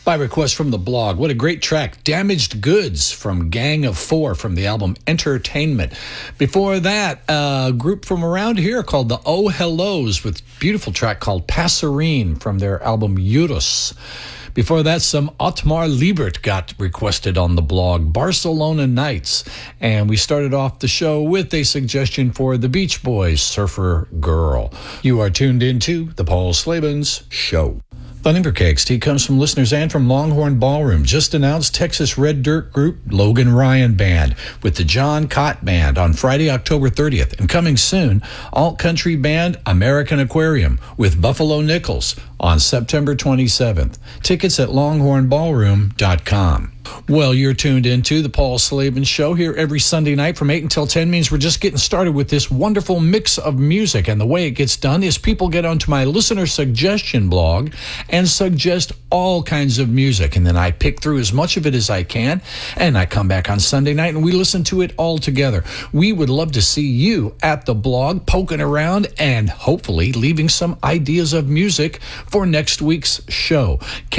By request from the blog. What a great track. Damaged Goods from Gang of Four from the album Entertainment. Before that, a group from around here called the Oh Hellos with a beautiful track called Passerine from their album Eurus. Before that, some Otmar Liebert got requested on the blog, Barcelona Nights. And we started off the show with a suggestion for the Beach Boys, Surfer Girl. You are tuned into the Paul Slavens Show. Funding for KXT comes from listeners and from Longhorn Ballroom. Just announced Texas Red Dirt group Logan Ryan Band with the John Cott Band on Friday, October 30th. And coming soon, alt country band American Aquarium with Buffalo Nichols on September 27th. Tickets at longhornballroom.com. Well, you're tuned into the Paul Slavens Show here every Sunday night from 8 until 10 means we're just getting started with this wonderful mix of music. And the way it gets done is people get onto my listener suggestion blog and suggest all kinds of music. And then I pick through as much of it as I can. And I come back on Sunday night and we listen to it all together. We would love to see you at the blog poking around and hopefully leaving some ideas of music for next week's show.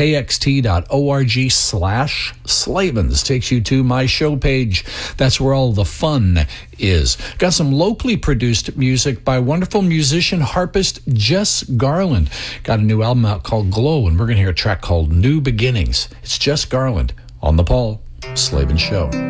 KXT.org/Slavens takes you to my show page. That's where all the fun is. Got some locally produced music by wonderful musician harpist Jess Garland. Got a new album out called Glow, and we're going to hear a track called New Beginnings. It's Jess Garland on the Paul Slavens Show.